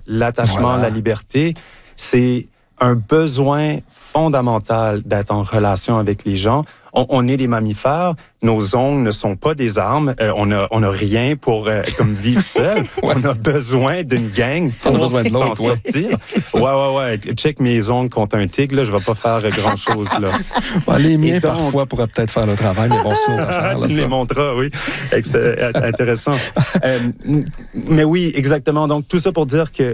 l'attachement, la liberté, c'est un besoin fondamental d'être en relation avec les gens. On est des mammifères, nos ongles ne sont pas des armes, on n'a rien pour comme vivre seul. On a besoin d'une gang pour s'en sortir. Ouais. Check mes ongles contre un tigre, là, je vais pas faire grand-chose. Là. Les miens, parfois, pourraient peut-être faire le travail, mais bon, c'est une autre affaire. Tu me les montreras, oui. Intéressant. Mais oui, exactement. Donc, tout ça pour dire que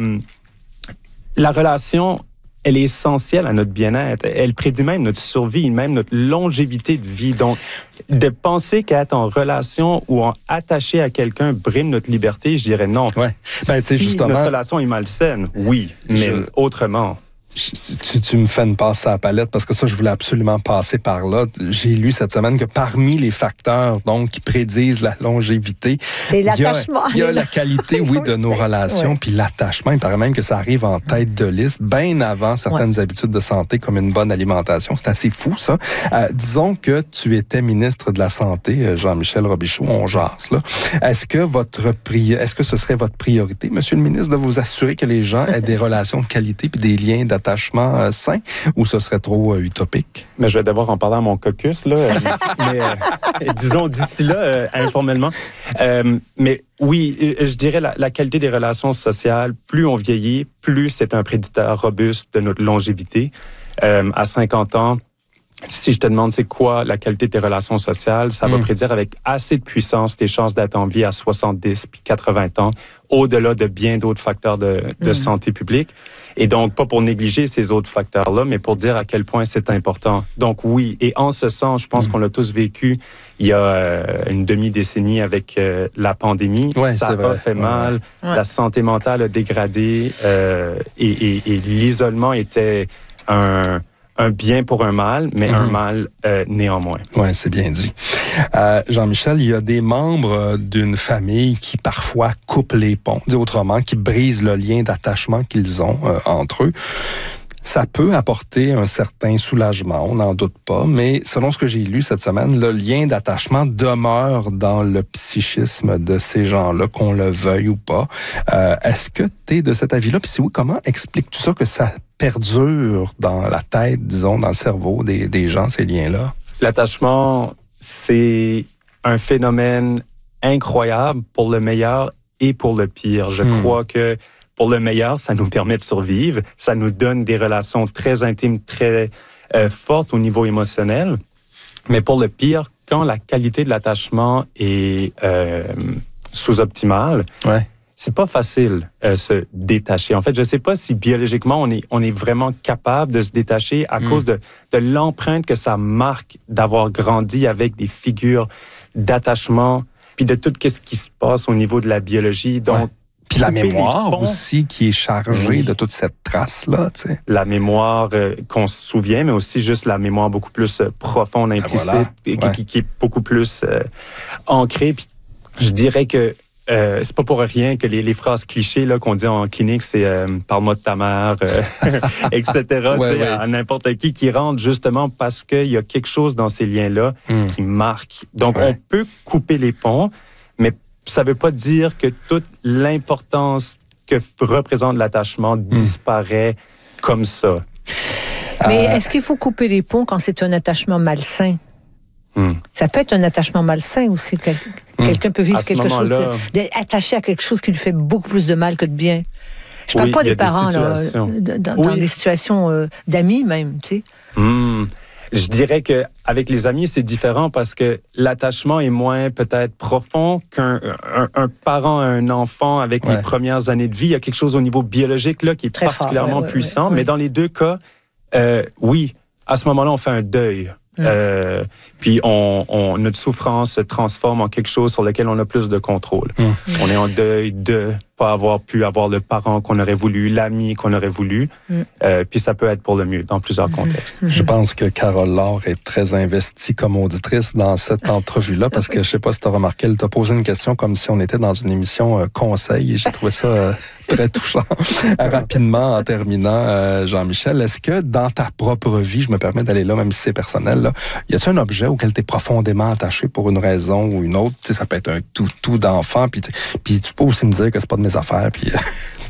la relation, elle est essentielle à notre bien-être. Elle prédit même notre survie, même notre longévité de vie. Donc, de penser qu'être en relation ou en attaché à quelqu'un brime notre liberté, je dirais non. Ouais. Si justement, notre relation est malsaine, oui, mais autrement. Tu me fais une passe à la palette parce que ça, je voulais absolument passer par là. J'ai lu cette semaine que parmi les facteurs donc qui prédisent la longévité, c'est l'attachement. Il y a la qualité, oui, de nos relations, puis l'attachement. Il paraît même que ça arrive en tête de liste, bien avant certaines habitudes de santé comme une bonne alimentation. C'est assez fou, ça. Disons que tu étais ministre de la Santé, Jean-Michel Robichaud, on jase, là. Est-ce que ce serait votre priorité, Monsieur le ministre, de vous assurer que les gens aient des relations de qualité puis des liens d'attachement sain, ou ce serait trop utopique? Mais je vais devoir en parler à mon caucus, là. Mais disons d'ici là, informellement. Mais oui, je dirais la qualité des relations sociales, plus on vieillit, plus c'est un prédicteur robuste de notre longévité. À 50 ans, si je te demande c'est quoi la qualité de tes relations sociales, ça va prédire avec assez de puissance tes chances d'être en vie à 70 puis 80 ans, au-delà de bien d'autres facteurs de santé publique. Et donc, pas pour négliger ces autres facteurs-là, mais pour dire à quel point c'est important. Donc oui, et en ce sens, je pense qu'on l'a tous vécu il y a une demi-décennie avec la pandémie. Ça a fait mal, la santé mentale a dégradé et l'isolement était un bien pour un mal, mais un mal néanmoins. Oui, c'est bien dit. Jean-Michel, il y a des membres d'une famille qui parfois coupent les ponts, dit autrement, qui brisent le lien d'attachement qu'ils ont entre eux. Ça peut apporter un certain soulagement, on n'en doute pas, mais selon ce que j'ai lu cette semaine, le lien d'attachement demeure dans le psychisme de ces gens-là, qu'on le veuille ou pas. Est-ce que tu es de cet avis-là? Puis si oui, comment expliques-tu ça, que ça perdure dans la tête, disons, dans le cerveau des gens, ces liens-là? L'attachement, c'est un phénomène incroyable pour le meilleur et pour le pire. Je crois que pour le meilleur, ça nous permet de survivre. Ça nous donne des relations très intimes, très fortes au niveau émotionnel. Mais pour le pire, quand la qualité de l'attachement est sous-optimale, c'est pas facile se détacher. En fait, je sais pas si biologiquement on est vraiment capable de se détacher à cause de l'empreinte que ça marque d'avoir grandi avec des figures d'attachement, puis de tout ce qui se passe au niveau de la biologie. Donc, puis la mémoire aussi qui est chargée de toute cette trace-là, tu sais. La mémoire qu'on se souvient, mais aussi juste la mémoire beaucoup plus profonde, implicite, qui est beaucoup plus ancrée. Puis je dirais que c'est pas pour rien que les phrases clichés là, qu'on dit en clinique, c'est parle-moi de ta mère, etc. À n'importe qui rentre justement parce qu'il y a quelque chose dans ces liens-là qui marque. Donc, on peut couper les ponts, mais ça ne veut pas dire que toute l'importance que représente l'attachement disparaît comme ça. Mais est-ce qu'il faut couper les ponts quand c'est un attachement malsain? Ça peut être un attachement malsain aussi. Quelqu'un peut vivre quelque chose, d'être attaché à quelque chose qui lui fait beaucoup plus de mal que de bien. Je parle pas des parents là, dans des situations d'amis même, tu sais. Je dirais qu'avec les amis, c'est différent parce que l'attachement est moins peut-être profond qu'un parent à un enfant avec les premières années de vie. Il y a quelque chose au niveau biologique là, qui est très particulièrement puissant. Mais dans les deux cas, oui, à ce moment-là, on fait un deuil. Puis notre souffrance se transforme en quelque chose sur lequel on a plus de contrôle. On est en deuil de pas avoir pu avoir le parent qu'on aurait voulu, l'ami qu'on aurait voulu. Puis ça peut être pour le mieux dans plusieurs contextes. Je pense que Carole Laure est très investie comme auditrice dans cette entrevue-là parce que je sais pas si tu as remarqué, elle t'a posé une question comme si on était dans une émission conseil et j'ai trouvé ça très touchant. Rapidement, en terminant, Jean-Michel, est-ce que dans ta propre vie, je me permets d'aller là, même si c'est personnel, là, y a-t-il un objet auquel tu es profondément attaché pour une raison ou une autre? Tu sais, ça peut être un toutou d'enfant, puis tu peux aussi me dire que c'est pas de mes affaires, puis